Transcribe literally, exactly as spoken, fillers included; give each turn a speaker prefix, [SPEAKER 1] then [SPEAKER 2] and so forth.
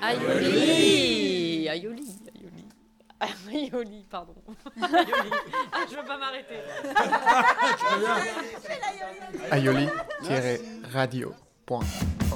[SPEAKER 1] Aioli Aioli Aioli Aioli, pardon. Aioli. Ah, je veux pas m'arrêter.
[SPEAKER 2] aioli tiret radio point com